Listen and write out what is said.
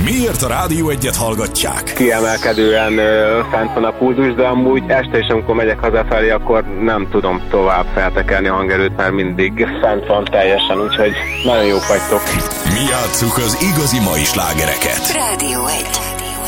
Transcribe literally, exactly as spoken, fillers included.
Miért a Rádió Egyet hallgatják? Kiemelkedően ö, fent van a pulzus, de amúgy este is, amikor megyek hazafelé, akkor nem tudom tovább feltekerni a hangerőt, mert mindig fent van teljesen, úgyhogy nagyon jók vagytok. Mi játsszuk az igazi mai slágereket. Rádió egy.